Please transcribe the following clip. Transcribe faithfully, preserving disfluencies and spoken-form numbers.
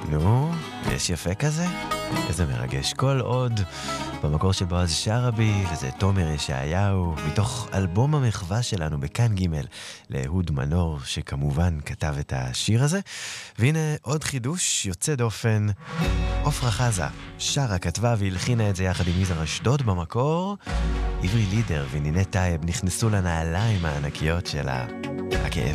נו, יש יפה כזה? איזה מרגש. כל עוד במקור של בועז שרעבי, וזה תומר ישעיהו, מתוך אלבום המחווה שלנו בכאן ג' לאהוד מנור, שכמובן כתב את השיר הזה. והנה עוד חידוש יוצא דופן. עופרה חזה שרה, כתבה והלחינה את זה יחד עם יזהר אשדוד במקור. עברי לידר ונינת טייב נכנסו לנעליים הענקיות שלה.